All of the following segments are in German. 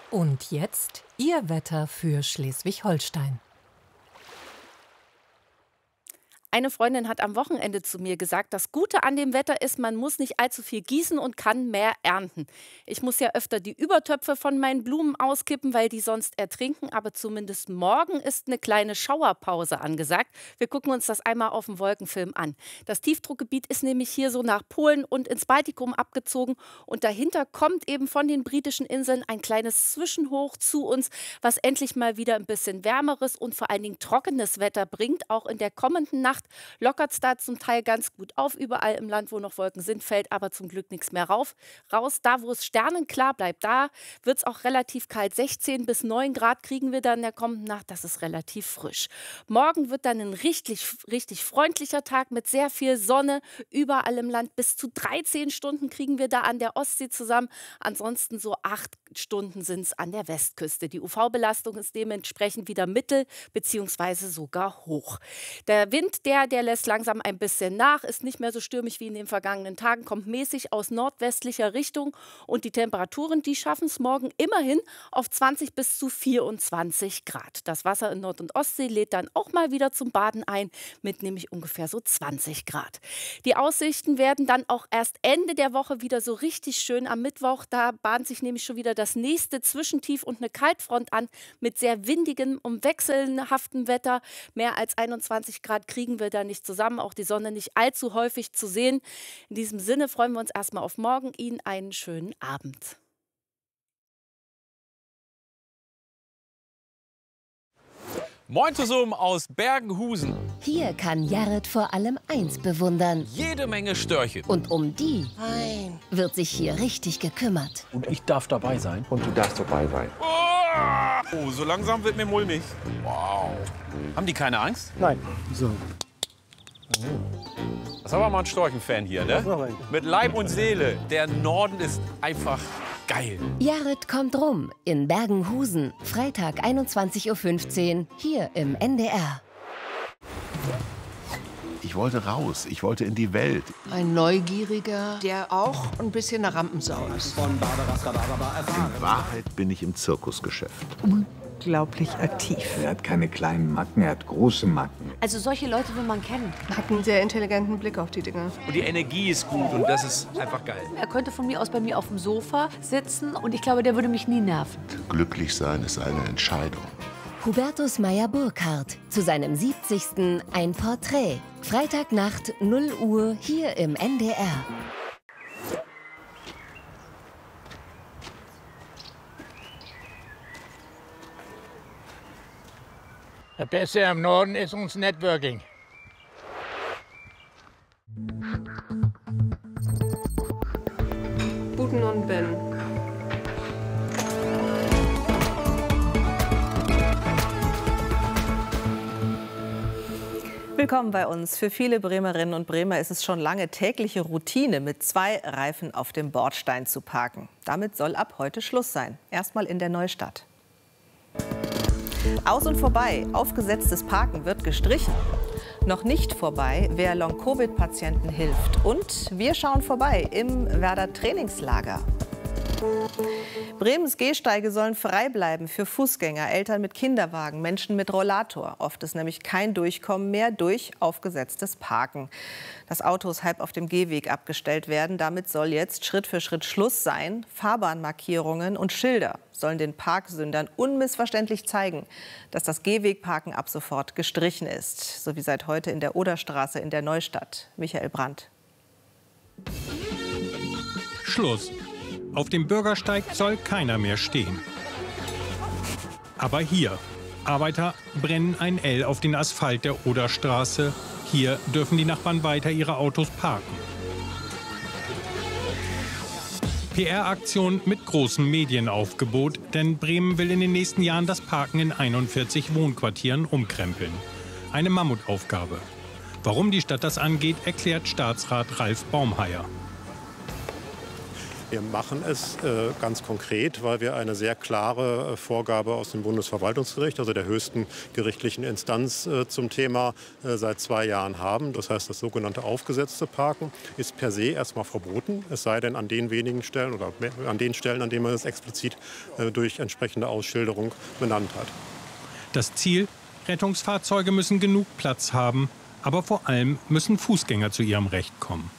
Und jetzt Ihr Wetter für Schleswig-Holstein. Eine Freundin hat am Wochenende zu mir gesagt, das Gute an dem Wetter ist, man muss nicht allzu viel gießen und kann mehr ernten. Ich muss ja öfter die Übertöpfe von meinen Blumen auskippen, weil die sonst ertrinken. Aber zumindest morgen ist eine kleine Schauerpause angesagt. Wir gucken uns das einmal auf dem Wolkenfilm an. Das Tiefdruckgebiet ist nämlich hier so nach Polen und ins Baltikum abgezogen. Und dahinter kommt eben von den britischen Inseln ein kleines Zwischenhoch zu uns, was endlich mal wieder ein bisschen wärmeres und vor allen Dingen trockenes Wetter bringt. Auch in der kommenden Nacht lockert es da zum Teil ganz gut auf. Überall im Land, wo noch Wolken sind, fällt aber zum Glück nichts mehr raus. Da, wo es sternenklar bleibt, da wird es auch relativ kalt. 16 bis 9 Grad kriegen wir dann in der kommenden Nacht. Das ist relativ frisch. Morgen wird dann ein richtig freundlicher Tag mit sehr viel Sonne. Überall im Land bis zu 13 Stunden kriegen wir da an der Ostsee zusammen. Ansonsten so 8 Stunden sind es an der Westküste. Die UV-Belastung ist dementsprechend wieder mittel bzw. sogar hoch. Der Wind, der lässt langsam ein bisschen nach, ist nicht mehr so stürmisch wie in den vergangenen Tagen, kommt mäßig aus nordwestlicher Richtung und die Temperaturen, die schaffen es morgen immerhin auf 20 bis zu 24 Grad. Das Wasser in Nord- und Ostsee lädt dann auch mal wieder zum Baden ein, mit nämlich ungefähr so 20 Grad. Die Aussichten werden dann auch erst Ende der Woche wieder so richtig schön am Mittwoch. Da bahnt sich nämlich schon wieder das nächste Zwischentief und eine Kaltfront an mit sehr windigem und wechselhaftem Wetter. Mehr als 21 Grad kriegen wir da nicht zusammen, auch die Sonne nicht allzu häufig zu sehen. In diesem Sinne freuen wir uns erstmal auf morgen. Ihnen einen schönen Abend. Moin zusammen aus Bergenhusen. Hier kann Jared vor allem eins bewundern. Jede Menge Störche. Und um die wird sich hier richtig gekümmert. Und ich darf dabei sein. Und du darfst dabei sein. Oh, so langsam wird mir mulmig. Wow. Haben die keine Angst? Nein. So. Das ist aber mal ein Storchenfan hier, ne? Mit Leib und Seele. Der Norden ist einfach geil. Jared kommt rum in Bergenhusen. Freitag 21:15 Uhr hier im NDR. Ich wollte raus, ich wollte in die Welt. Ein Neugieriger, der auch ein bisschen eine Rampensau ist. In Wahrheit bin ich im Zirkusgeschäft. Unglaublich aktiv. Er hat keine kleinen Macken, er hat große Macken. Also solche Leute will man kennen. Hat einen sehr intelligenten Blick auf die Dinge. Und die Energie ist gut und das ist einfach geil. Er könnte von mir aus bei mir auf dem Sofa sitzen und ich glaube, der würde mich nie nerven. Glücklich sein ist eine Entscheidung. Hubertus Meyer-Burkhardt zu seinem 70. ein Porträt. Freitagnacht 0 Uhr hier im NDR. Das Beste im Norden ist uns Networking. Buten und Ben. Willkommen bei uns. Für viele Bremerinnen und Bremer ist es schon lange tägliche Routine, mit 2 Reifen auf dem Bordstein zu parken. Damit soll ab heute Schluss sein. Erstmal in der Neustadt. Aus und vorbei. Aufgesetztes Parken wird gestrichen. Noch nicht vorbei, wer Long-Covid-Patienten hilft. Und wir schauen vorbei im Werder Trainingslager. Bremens Gehsteige sollen frei bleiben für Fußgänger, Eltern mit Kinderwagen, Menschen mit Rollator. Oft ist nämlich kein Durchkommen mehr durch aufgesetztes Parken. Dass Autos halb auf dem Gehweg abgestellt werden, damit soll jetzt Schritt für Schritt Schluss sein. Fahrbahnmarkierungen und Schilder sollen den Parksündern unmissverständlich zeigen, dass das Gehwegparken ab sofort gestrichen ist. So wie seit heute in der Oderstraße in der Neustadt. Michael Brandt. Schluss. Auf dem Bürgersteig soll keiner mehr stehen. Aber hier, Arbeiter brennen ein L auf den Asphalt der Oderstraße. Hier dürfen die Nachbarn weiter ihre Autos parken. PR-Aktion mit großem Medienaufgebot, denn Bremen will in den nächsten Jahren das Parken in 41 Wohnquartieren umkrempeln. Eine Mammutaufgabe. Warum die Stadt das angeht, erklärt Staatsrat Ralf Baumheier. Wir machen es ganz konkret, weil wir eine sehr klare Vorgabe aus dem Bundesverwaltungsgericht, also der höchsten gerichtlichen Instanz zum Thema, seit 2 Jahren haben. Das heißt, das sogenannte aufgesetzte Parken ist per se erstmal verboten, es sei denn an den wenigen Stellen oder an den Stellen, an denen man es explizit durch entsprechende Ausschilderung benannt hat. Das Ziel: Rettungsfahrzeuge müssen genug Platz haben, aber vor allem müssen Fußgänger zu ihrem Recht kommen.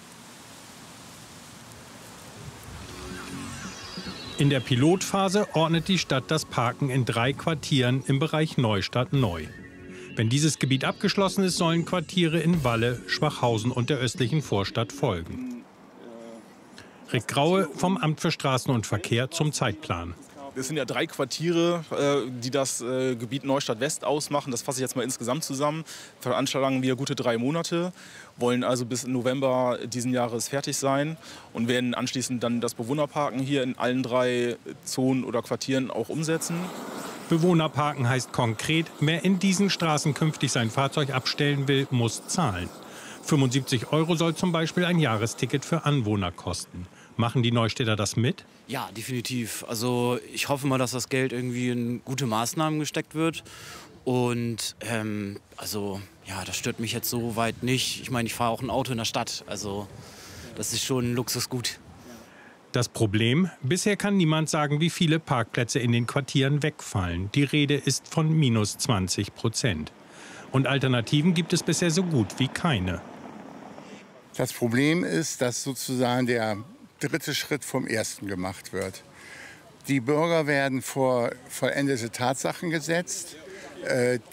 In der Pilotphase ordnet die Stadt das Parken in 3 Quartieren im Bereich Neustadt neu. Wenn dieses Gebiet abgeschlossen ist, sollen Quartiere in Walle, Schwachhausen und der östlichen Vorstadt folgen. Rick Graue vom Amt für Straßen und Verkehr zum Zeitplan. Es sind ja 3 Quartiere, die das Gebiet Neustadt-West ausmachen. Das fasse ich jetzt mal insgesamt zusammen. Veranschlagen wir gute 3 Monate, wollen also bis November diesen Jahres fertig sein und werden anschließend dann das Bewohnerparken hier in allen 3 Zonen oder Quartieren auch umsetzen. Bewohnerparken heißt konkret, wer in diesen Straßen künftig sein Fahrzeug abstellen will, muss zahlen. 75 € soll zum Beispiel ein Jahresticket für Anwohner kosten. Machen die Neustädter das mit? Ja, definitiv. Also ich hoffe mal, dass das Geld irgendwie in gute Maßnahmen gesteckt wird. Und das stört mich jetzt so weit nicht. Ich meine, ich fahre auch ein Auto in der Stadt. Also das ist schon ein Luxusgut. Das Problem? Bisher kann niemand sagen, wie viele Parkplätze in den Quartieren wegfallen. Die Rede ist von minus 20%. Und Alternativen gibt es bisher so gut wie keine. Das Problem ist, dass sozusagen der 3. Schritt vom 1. gemacht wird. Die Bürger werden vor vollendete Tatsachen gesetzt.